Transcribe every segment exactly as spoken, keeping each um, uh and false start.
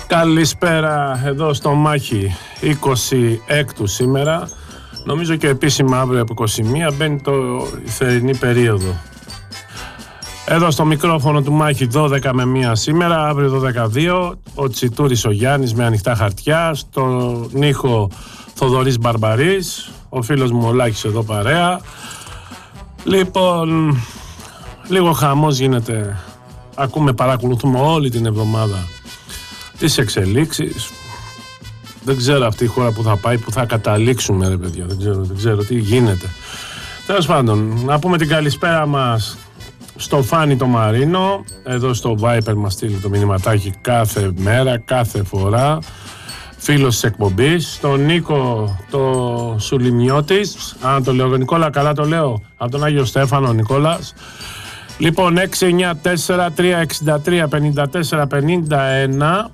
Καλησπέρα εδώ στο Μάχη, είκοσι έξι σήμερα. Νομίζω και επίσημα αύριο από είκοσι μία μπαίνει το, η θερινή περίοδο. Εδώ στο μικρόφωνο του Μάχη δώδεκα με μία σήμερα, αύριο δώδεκα δύο. Ο Τσιτούρης ο Γιάννης με ανοιχτά χαρτιά. Στον ήχο Θοδωρής Μπαρμπαρής. Ο φίλος μου ο Λάκης εδώ παρέα. Λοιπόν, λίγο χαμός γίνεται. Ακούμε, παρακολουθούμε όλη την εβδομάδα τις εξελίξεις. Δεν ξέρω αυτή η χώρα που θα πάει, που θα καταλήξουμε ρε παιδιά. Δεν ξέρω, δεν ξέρω τι γίνεται. Τέλος πάντων, να πούμε την καλησπέρα μας στο Φάνη το Μαρίνο. Εδώ στο Viper μας στείλει το μηνυματάκι κάθε μέρα, κάθε φορά. Φίλος της εκπομπής. Στον Νίκο το Σουλιμιώτης. Αν το λέω Νικόλα, καλά το λέω. Από τον Άγιο Στέφανο Νικόλας. Λοιπόν, έξι εννιά τέσσερα τρία έξι τρία πέντε τέσσερα πέντε ένα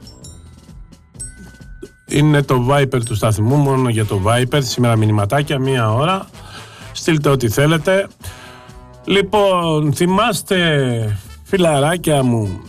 είναι το Viper του σταθμού, μόνο για το Viper. Σήμερα μηνυματάκια, μία ώρα. Στείλτε ό,τι θέλετε. Λοιπόν, θυμάστε, φιλαράκια μου,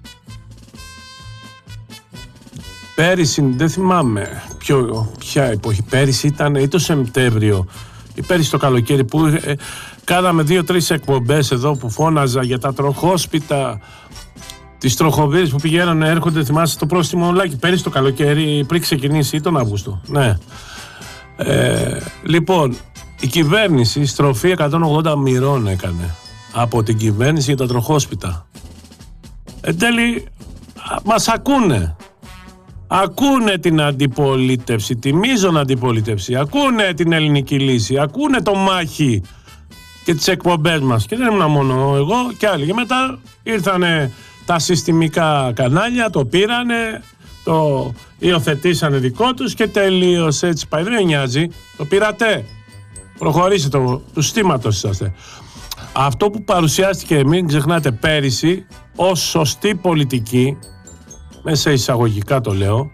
πέρυσι, δεν θυμάμαι ποιο, ποια εποχή, πέρυσι ήταν ή το Σεπτέμβριο ή πέρυσι το καλοκαίρι που ε, κάναμε δύο-τρεις εκπομπές εδώ που φώναζα για τα τροχόσπιτα, τις τροχοβίες που πηγαίνανε, έρχονται, θυμάστε το πρόστιμο Λάκη, πέρυσι το καλοκαίρι πριν ξεκινήσει ή τον Αύγουστο, ναι. Ε, λοιπόν, η κυβέρνηση στροφή εκατόν ογδόντα μοιρών έκανε από την κυβέρνηση για τα τροχόσπιτα. Εν τέλει, μας ακούνε. Ακούνε την αντιπολίτευση, τη μείζον αντιπολίτευση. Ακούνε την ελληνική λύση. Ακούνε το Μάχη και τις εκπομπές μας. Και δεν ήμουν μόνο εγώ και άλλοι. Και μετά ήρθανε τα συστημικά κανάλια, το πήρανε, το υιοθετήσανε δικό τους και τελείωσε. Έτσι πάει, δεν νοιάζει. Το πήρατε. Προχωρήστε το, του στήματος είσαστε. Αυτό που παρουσιάστηκε, μην ξεχνάτε, πέρυσι ως σωστή πολιτική, μέσα εισαγωγικά το λέω,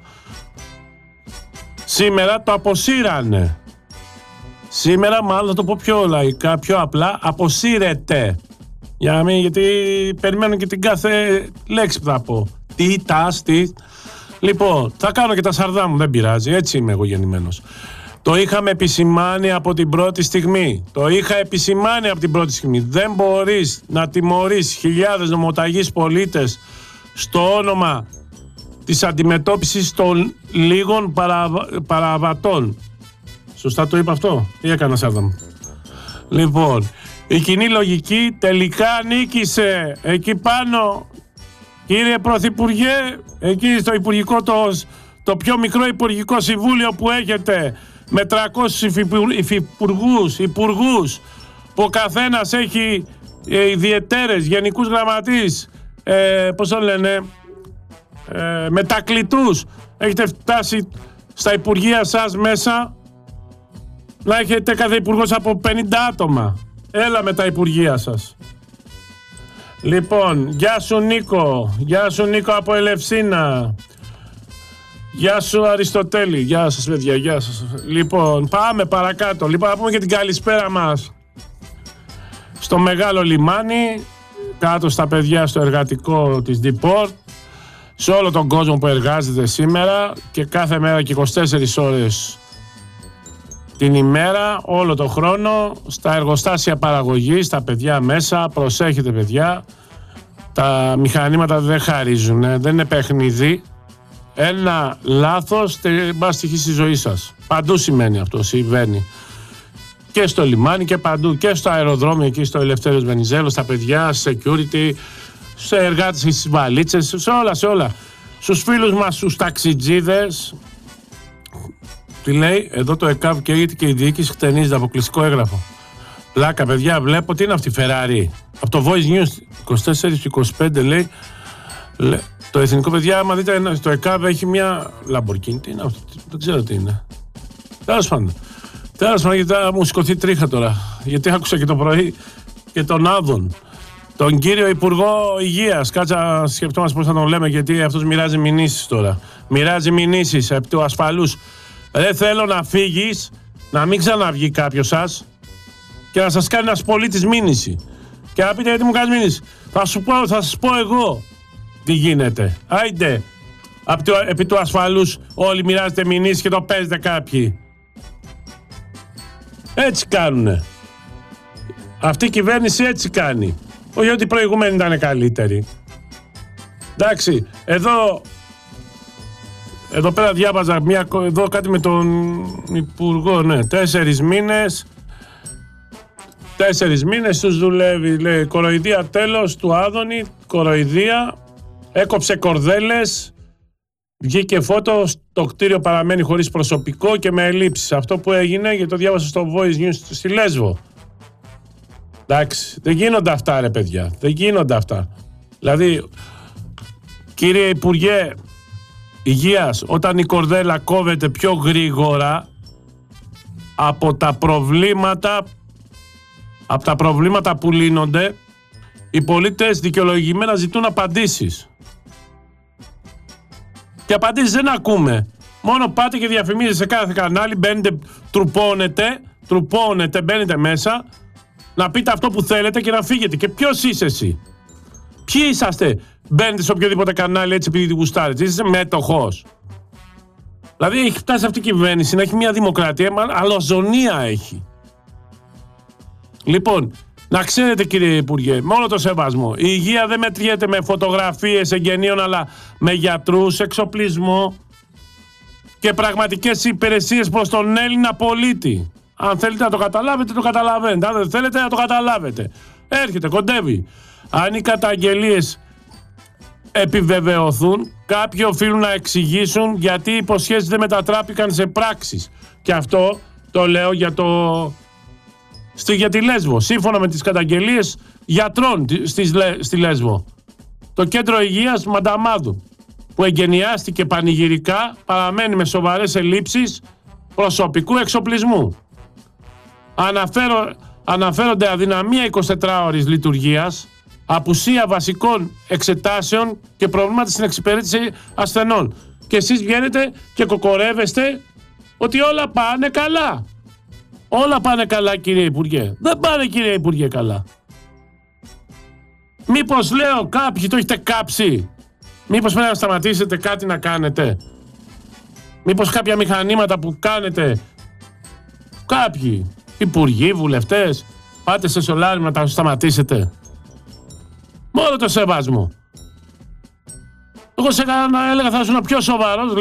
σήμερα το αποσύρανε. Σήμερα, μάλλον θα το πω πιο λαϊκά, πιο απλά, αποσύρεται. Για να μην, γιατί περιμένω και την κάθε λέξη που θα πω. Τι, τας, τι. Λοιπόν, θα κάνω και τα σαρδά μου, δεν πειράζει, έτσι είμαι εγώ γεννημένος. Το είχαμε επισημάνει από την πρώτη στιγμή. Το είχα επισημάνει από την πρώτη στιγμή. Δεν μπορείς να τιμωρείς χιλιάδες νομοταγείς πολίτες στο όνομα της αντιμετώπισης των λίγων παραβα... παραβατών. Σωστά το είπα αυτό? Τι έκανα σάρδα μου? Λοιπόν, η κοινή λογική τελικά νίκησε. Εκεί πάνω, κύριε Πρωθυπουργέ, εκεί στο υπουργικό, το, το πιο μικρό υπουργικό συμβούλιο που έχετε, με τριακόσιους υφυπουργούς, υπουργούς, που ο καθένας έχει ε, ιδιαιτέρες, γενικούς γραμματείς, ε, πώς το λένε, ε, μετακλητούς. Έχετε φτάσει στα υπουργεία σας μέσα να έχετε κάθε υπουργός από πενήντα άτομα. Έλα με τα υπουργεία σας. Λοιπόν, γεια σου Νίκο, γεια σου Νίκο από Ελευσίνα. Γεια σου Αριστοτέλη, γεια σας παιδιά, γεια σας. Λοιπόν, πάμε παρακάτω. Λοιπόν, να πούμε και την καλησπέρα μας στο μεγάλο λιμάνι, κάτω στα παιδιά στο εργατικό της Deport, σε όλο τον κόσμο που εργάζεται σήμερα και κάθε μέρα και είκοσι τέσσερις ώρες την ημέρα, όλο τον χρόνο, στα εργοστάσια παραγωγής, τα παιδιά μέσα, προσέχετε παιδιά, τα μηχανήματα δεν χαρίζουν, δεν είναι παιχνίδι. Ένα λάθος μπας στοιχεί στη ζωή σας. Παντού σημαίνει αυτό, συμβαίνει. Και στο λιμάνι και παντού. Και στο αεροδρόμιο εκεί στο Ελευθέριος Βενιζέλος, στα παιδιά, security, σε εργάτες και στις βαλίτσες, σε όλα, σε όλα. Στους φίλους μας, στους ταξιτζίδες. Τι λέει, εδώ το ΕΚΑΒ καίγεται και η διοίκηση χτενίζεται, αποκλειστικό έγγραφο. Πλάκα, παιδιά, βλέπω τι είναι αυτή η Ferrari. Από το Voice News είκοσι τέσσερα και είκοσι πέντε λέει. λέει Το εθνικό, παιδιά, άμα δείτε, το ΕΚΑΒ έχει μια Lamborghini. Τι είναι αυτό, δεν ξέρω τι είναι. Τέλος πάντων. Τέλος πάντων, γιατί θα μου σηκωθεί τρίχα τώρα. Γιατί άκουσα και το πρωί και τον Άδων. Τον κύριο Υπουργό Υγείας. Κάτσα σκεφτόμαστε πώς θα τον λέμε, γιατί αυτός μοιράζει μηνύσεις τώρα. Μοιράζει μηνύσεις επί του ασφαλούς. Δεν θέλω να φύγεις, να μην ξαναβγεί κάποιος σας και να σας κάνει ένας πολίτης μήνυση. Και να πείτε γιατί μου κάνεις μήνυση. Θα σου πω, θα σας πω εγώ τι γίνεται. Άιντε, το, επί του ασφαλούς όλοι μοιράζετε μηνύσεις και το παίζετε κάποιοι. Έτσι κάνουνε. Αυτή η κυβέρνηση έτσι κάνει. Όχι ότι οι προηγούμενοι ήταν καλύτεροι. Εντάξει, εδώ... Εδώ πέρα διάβαζα μια, εδώ κάτι με τον Υπουργό, ναι, τέσσερις μήνες, τέσσερις μήνες τους δουλεύει, λέει, κοροϊδία τέλος του Άδωνη, κοροϊδία, έκοψε κορδέλες, βγήκε φώτο, το κτίριο παραμένει χωρίς προσωπικό και με ελλείψεις. Αυτό που έγινε, γιατί το διάβασα στο Voice News στη Λέσβο. Εντάξει, δεν γίνονται αυτά ρε παιδιά, δεν γίνονται αυτά. Δηλαδή, κύριε Υπουργέ Υγείας, όταν η κορδέλα κόβεται πιο γρήγορα από τα προβλήματα από τα προβλήματα που λύνονται, οι πολίτες δικαιολογημένα ζητούν απαντήσεις. Και απαντήσεις δεν ακούμε. Μόνο πάτε και διαφημίζετε σε κάθε κανάλι, μπαίνετε, τρουπώνετε, τρουπώνετε, μπαίνετε μέσα, να πείτε αυτό που θέλετε και να φύγετε. Και ποιος είσαι εσύ? Ποιοι είσαστε? Μπαίνετε σε οποιοδήποτε κανάλι έτσι επειδή τη γουστάρετε. Είσαι μέτοχος. Δηλαδή έχει φτάσει αυτή η κυβέρνηση να έχει μια δημοκρατία, αλαζονία έχει. Λοιπόν, να ξέρετε κύριε Υπουργέ, με όλο το σεβασμό, η υγεία δεν μετριέται με φωτογραφίες εγγενείων, αλλά με γιατρούς, εξοπλισμό και πραγματικές υπηρεσίες προς τον Έλληνα πολίτη. Αν θέλετε να το καταλάβετε, το καταλαβαίνετε. Αν δεν θέλετε να το καταλάβετε. Έρχεται, κοντεύει. Αν οι καταγγελίες επιβεβαιωθούν, κάποιοι οφείλουν να εξηγήσουν γιατί οι υποσχέσεις δεν μετατράπηκαν σε πράξεις. Και αυτό το λέω για, το... στη... για τη Λέσβο. Σύμφωνα με τις καταγγελίες γιατρών στη, στη Λέσβο. Το κέντρο υγείας Μανταμάδου, που εγκαινιάστηκε πανηγυρικά, παραμένει με σοβαρές ελλείψεις προσωπικού εξοπλισμού. Αναφέρω... Αναφέρονται αδυναμία εικοσιτετράωρης λειτουργίας, απουσία βασικών εξετάσεων και προβλήματα στην εξυπηρέτηση ασθενών. Και εσείς βγαίνετε και κοκορεύεστε ότι όλα πάνε καλά. Όλα πάνε καλά κύριε Υπουργέ. Δεν πάνε κύριε Υπουργέ καλά. Μήπως λέω κάποιοι το έχετε κάψει? Μήπως πρέπει να σταματήσετε κάτι να κάνετε? Μήπως κάποια μηχανήματα που κάνετε, κάποιοι υπουργοί, βουλευτές, πάτε σε σολάρι να τα σταματήσετε? Μόνο το σεβασμό. Εγώ σε έκανα, έλεγα θα ήσουν πιο σοβαρός.